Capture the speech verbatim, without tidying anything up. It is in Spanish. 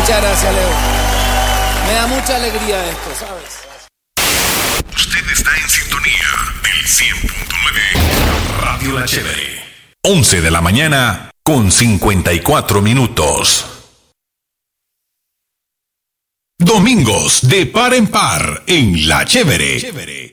Muchas gracias, Leo. Me da mucha alegría esto, ¿sabes? Usted está en sintonía del cien punto nueve Radio La Chévere. once de la mañana con cincuenta y cuatro minutos. Domingos de par en par en La Chévere.